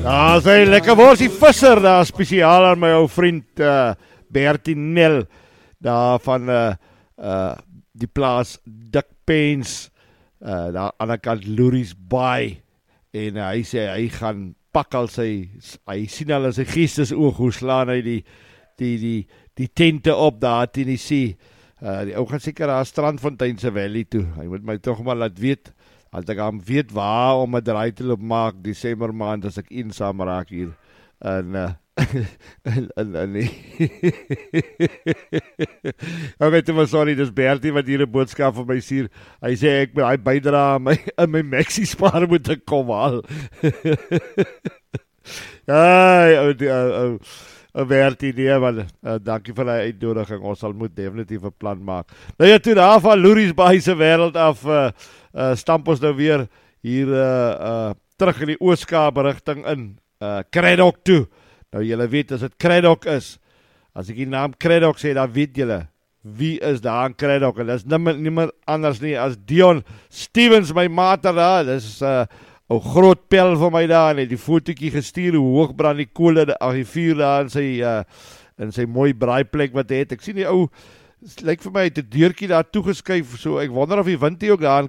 Ja, sy lekker worsie visser daar spesiaal aan my ou vriend Bertie Nel daar van die plaas Dikpens daar aan die kant Lourie's Bay en hy sê hy gaan pak al hy sien al in sy geestesoog hoe slaan hy die tente op daar teen die see. Die ou gaan seker daar Strandfontein se valley toe. Hy moet my tog maar laat weet. As ek hom weet waar om 'n draai te loop maak, Desember maand as ek eensaam raak hier. En okay, toe maar sorry, dis Bertie wat hier 'n boodskap vir my stuur. Hy sê ek moet hy bydra in my Maxi spaar moet ek kom haal. Bertie, nee man, dankie vir die uitnodiging. Ons sal moet definitief 'n plan maak. Nou ja, toe daar van Lourie's Bay se wêreld af stamp ons nou weer hier terug in die Oos-Kaap rigting in Craddock toe. Nou julle weet as dit Craddock is, as ek die naam Craddock sê, dan weet julle wie is daar in Craddock, en dit is niemand anders nie as Dion Stevens, my maat daar. Dis 'n groot pel vir my daar, en het die fotootjie gestuur hoe hoog brand die koole, die vuur daar in sy mooi braaiplek wat het. Ek sien die ou lyk vir my het 'n deurtjie daar toegeskuif, so ek wonder of die wind ook daar in